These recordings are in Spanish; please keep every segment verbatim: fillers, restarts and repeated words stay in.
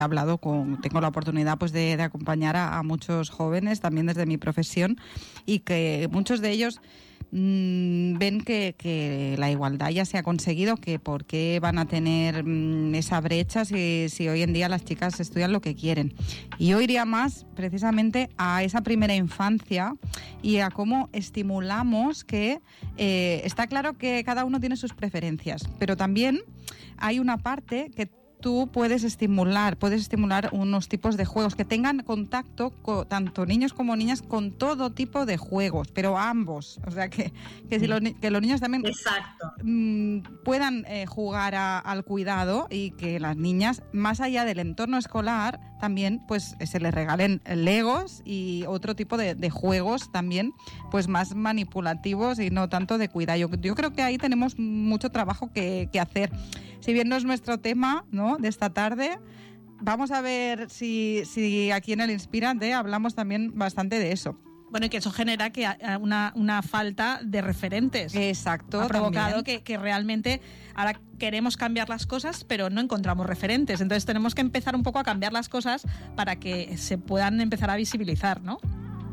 He hablado con, tengo la oportunidad pues de, de acompañar a, a muchos jóvenes también desde mi profesión y que muchos de ellos mmm, ven que, que la igualdad ya se ha conseguido, que por qué van a tener mmm, esa brecha si, si hoy en día las chicas estudian lo que quieren. Y yo iría más precisamente a esa primera infancia y a cómo estimulamos que eh, está claro que cada uno tiene sus preferencias, pero también hay una parte que tú puedes estimular, puedes estimular unos tipos de juegos que tengan contacto, con, tanto niños como niñas, con todo tipo de juegos, pero ambos. O sea, que, que, si los, que los niños también mmm, puedan eh, jugar a, al cuidado y que las niñas, más allá del entorno escolar, también pues se les regalen Legos y otro tipo de, de juegos también, pues más manipulativos y no tanto de cuidado. Yo, yo creo que ahí tenemos mucho trabajo que, que hacer. Si bien no es nuestro tema, ¿no?, de esta tarde, vamos a ver si, si aquí en el Inspírate hablamos también bastante de eso. Bueno, y que eso genera que una, una falta de referentes. Exacto. Ha provocado que, que realmente ahora queremos cambiar las cosas, pero no encontramos referentes. Entonces tenemos que empezar un poco a cambiar las cosas para que se puedan empezar a visibilizar, ¿no?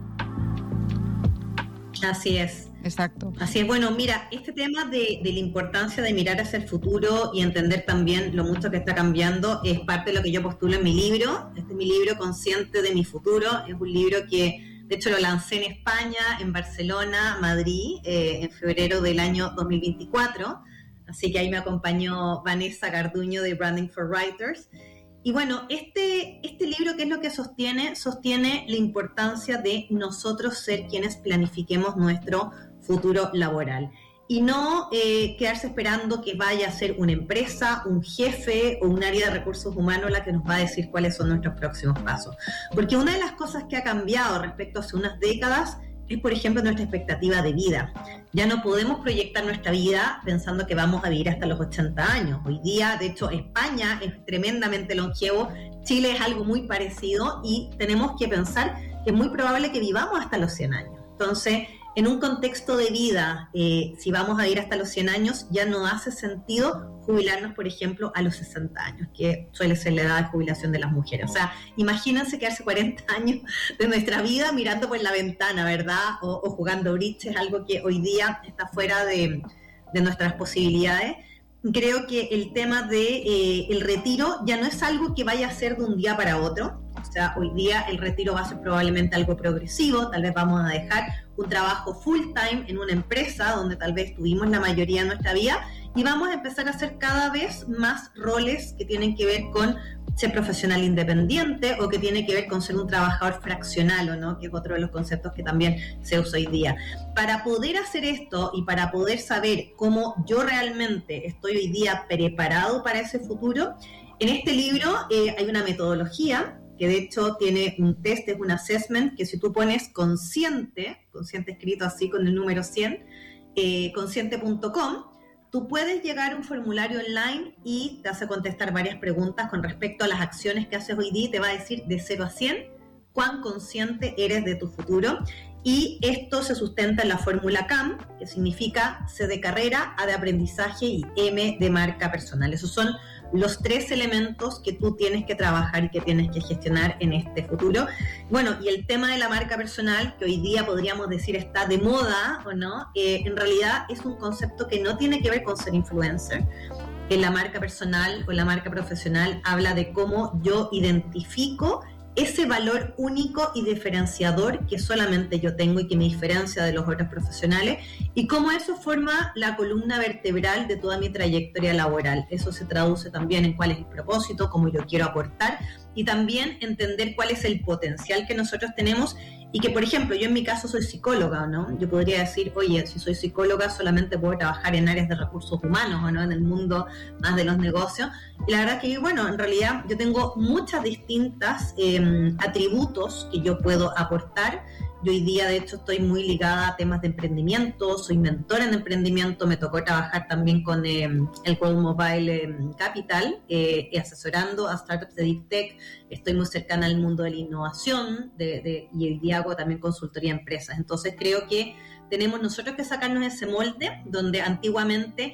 Así es. Exacto. Así es. Bueno, mira, este tema de, de la importancia de mirar hacia el futuro y entender también lo mucho que está cambiando es parte de lo que yo postulo en mi libro. Este es mi libro, Consciente de mi futuro. Es un libro que, de hecho, lo lancé en España, en Barcelona, Madrid, eh, en febrero del año dos mil veinticuatro. Así que ahí me acompañó Vanessa Garduño de Branding for Writers. Y bueno, este, este libro, ¿qué es lo que sostiene? Sostiene la importancia de nosotros ser quienes planifiquemos nuestro futuro laboral y no eh, quedarse esperando que vaya a ser una empresa, un jefe o un área de recursos humanos la que nos va a decir cuáles son nuestros próximos pasos. Porque una de las cosas que ha cambiado respecto a hace unas décadas es, por ejemplo, nuestra expectativa de vida. Ya no podemos proyectar nuestra vida pensando que vamos a vivir hasta los ochenta años. Hoy día, de hecho, España es tremendamente longevo, Chile es algo muy parecido y tenemos que pensar que es muy probable que vivamos hasta los cien años. Entonces, en un contexto de vida, eh, si vamos a ir hasta los cien años, ya no hace sentido jubilarnos, por ejemplo, a los sesenta años, que suele ser la edad de jubilación de las mujeres. O sea, imagínense quedarse cuarenta años de nuestra vida mirando por la ventana, ¿verdad? O, o jugando bridge, es algo que hoy día está fuera de, de nuestras posibilidades. Creo que el tema de eh, el retiro ya no es algo que vaya a ser de un día para otro. O sea, hoy día el retiro va a ser probablemente algo progresivo, tal vez vamos a dejar un trabajo full time en una empresa donde tal vez tuvimos la mayoría de nuestra vida y vamos a empezar a hacer cada vez más roles que tienen que ver con ser profesional independiente o que tiene que ver con ser un trabajador fraccional, ¿o no? Que es otro de los conceptos que también se usa hoy día. Para poder hacer esto y para poder saber cómo yo realmente estoy hoy día preparado para ese futuro, en este libro eh, hay una metodología que de hecho tiene un test, es un assessment, que si tú pones consciente, consciente escrito así con el número cien, eh, consciente punto com, tú puedes llegar a un formulario online y te hace contestar varias preguntas con respecto a las acciones que haces hoy día y te va a decir de cero a cien cuán consciente eres de tu futuro. Y esto se sustenta en la fórmula C A M, que significa C de carrera, A de aprendizaje y M de marca personal. Esos son los tres elementos que tú tienes que trabajar y que tienes que gestionar en este futuro. Bueno, y el tema de la marca personal, que hoy día podríamos decir está de moda, ¿o no? Eh, en realidad es un concepto que no tiene que ver con ser influencer. En la marca personal o la marca profesional habla de cómo yo identifico ese valor único y diferenciador que solamente yo tengo y que me diferencia de los otros profesionales, y cómo eso forma la columna vertebral de toda mi trayectoria laboral. Eso se traduce también en cuál es el propósito, cómo yo quiero aportar, y también entender cuál es el potencial que nosotros tenemos. Y que, por ejemplo, yo en mi caso soy psicóloga, ¿no? Yo podría decir, oye, si soy psicóloga solamente puedo trabajar en áreas de recursos humanos, ¿o no? En el mundo más de los negocios. Y la verdad que, bueno, en realidad yo tengo muchas distintas eh, atributos que yo puedo aportar. Yo hoy día, de hecho, estoy muy ligada a temas de emprendimiento, soy mentora en emprendimiento, me tocó trabajar también con eh, el World Mobile eh, Capital, eh, asesorando a startups de Deep Tech. Estoy muy cercana al mundo de la innovación de, de, y hoy día hago también consultoría a empresas. Entonces creo que tenemos nosotros que sacarnos ese molde donde antiguamente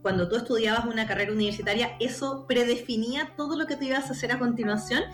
cuando tú estudiabas una carrera universitaria, eso predefinía todo lo que tú ibas a hacer a continuación,